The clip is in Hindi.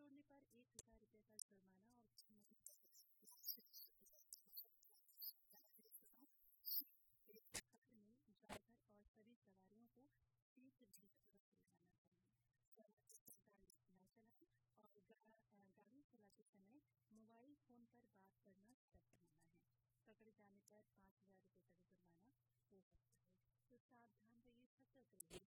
छोड़ने पर 1,000 रुपये का जुर्माना और में ड्राइवर और सभी सवारियों को 30 दिन तक जुर्माना चाहिए। गाड़ी न चलाएं और गाड़ी चलाते समय मोबाइल फोन पर बात करना सख्त मना है। पकड़े जाने पर 5,000 रुपये का जुर्माना हो सकता है। तो सावधान रहिए, सतर्क रहिए।